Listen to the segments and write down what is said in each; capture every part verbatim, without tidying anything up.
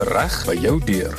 Reg by jou deur.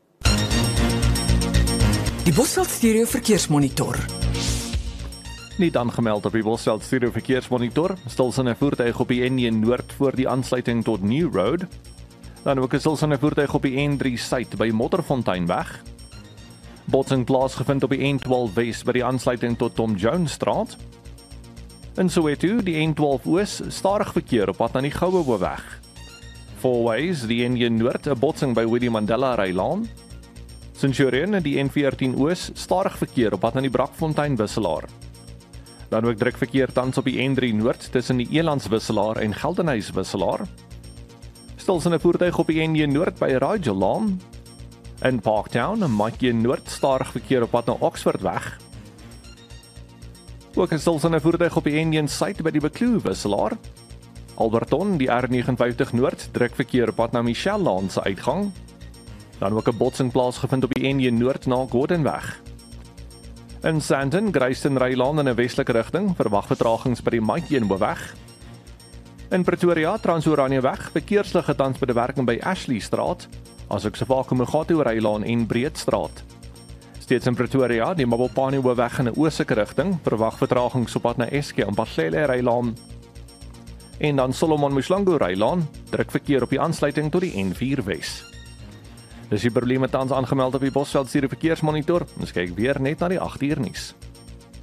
Die Bosveld Stereo Verkeersmonitor. Niet aangemeld op die Bosveld Stereo Verkeersmonitor. Stilsynne voertuig op die N een Noord voor die aansluiting tot New Road. Dan ook 'n stilsynne voertuig op die N drie Suid by Modderfonteinweg. Botsing plaasgevind op die N twaalf Wes by die aansluiting tot Tom Jones Straat. In Soweto, die N twaalf Oos, stadig verkeer op pad na die Gouweweg. Fourways, die N een Noord, 'n botsing by Willem Mandela Rylaan. Centurion, die N veertien Oos, stadig verkeer op pad na die Brakfontein Wisselaar. Dan ook druk verkeer tans op die N drie Noord tussen die Elands Wisselaar en Geldenhuys Wisselaar. Stilsynne voertuig op die N een Noord by Rigel Laan. In Parktown, en Mike Noord, stadig verkeer op pad na Oxfordweg. Ook 'n stilsynne voertuig op die N een Suid by die Bekloo Wisselaar. Alberton, die R vynegenvyftig Noord, druk verkeer op pad na Michelle Laan se uitgang. Dan ook 'n botsing plaasgevind op die N een Noord na Gordonweg. In Sandton, Grayston Rylaan in 'n westelike rigting, verwag vertragings by die Mike Hoofweg. In Pretoria, Transoranjeweg, verkeersligte tans by die werking by Ashley Straat, asook Savako Mugatu Rylaan en Breedstraat. Steeds in Pretoria, die Mabopane Hoofweg in 'n oostelike rigting, verwag vertragings op pad na Eske en Patlele Rylaan. En dan Solomon Mshlangu Rylaan, druk verkeer op die aansluiting tot die N vier Wes. Dis die probleme tans aangemeld op die Bosveld Stereo Verkeersmonitor. Ons kyk weer net na die agt uur nuus.